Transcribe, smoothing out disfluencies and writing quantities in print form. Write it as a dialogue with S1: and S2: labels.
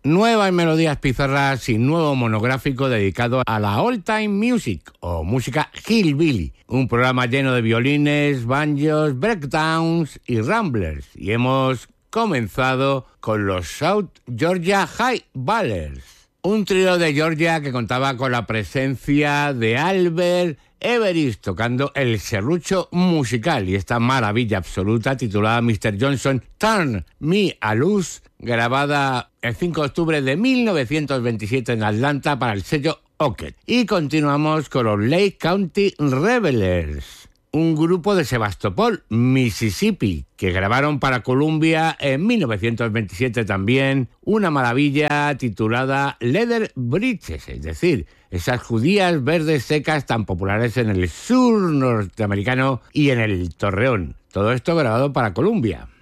S1: Nuevas melodías pizarras y nuevo monográfico dedicado a la Old Time Music o música hillbilly. Un programa lleno de violines, banjos, breakdowns y ramblers. Y hemos comenzado con los South Georgia High Ballers. Un trío de Georgia que contaba con la presencia de Albert Everest tocando el serrucho musical y esta maravilla absoluta titulada Mr. Johnson Turn Me a Loose, grabada el 5 de octubre de 1927 en Atlanta para el sello Ocket. Y continuamos con los Lake County Revelers, un grupo de Sebastopol, Mississippi, que grabaron para Columbia en 1927 también una maravilla titulada Leather Breeches, es decir, esas judías verdes secas tan populares en el sur norteamericano y en el Torreón. Todo esto grabado para Columbia.